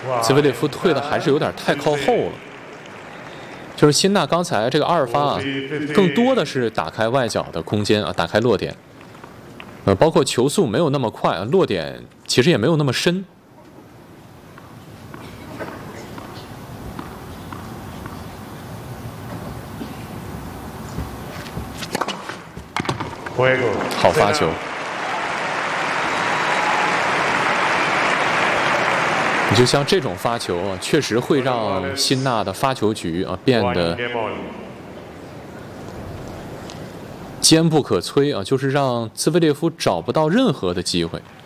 兹维列夫退的还是有点太靠后了。就是辛纳刚才这个2发啊，更多的是打开外角的空间啊，打开落点。包括球速没有那么快啊，落点其实也没有那么深。好发球。你就像这种发球啊，确实会让辛纳的发球局啊变得坚不可摧啊，就是让兹维列夫找不到任何的机会。